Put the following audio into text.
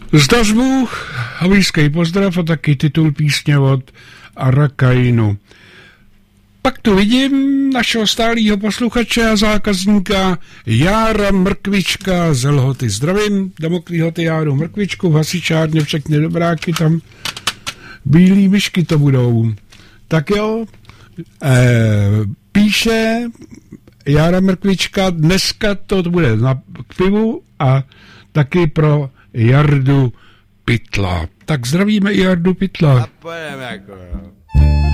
Zdař Bůh, blízký pozdrav a taky titul písně od Arakainu. Pak tu vidím našeho stálého posluchače a zákazníka Jára Mrkvička z Lhoty. Zdravím, Damoklý Lhoty, Járu Mrkvičku, v hasičárně všechny dobráky, tam bílý myšky to budou. Tak jo, píše Jára Mrkvička, dneska to bude k pivu a taky pro Jardu Pytla. Tak zdravíme i Jardu Pytla. A pojedeme jako...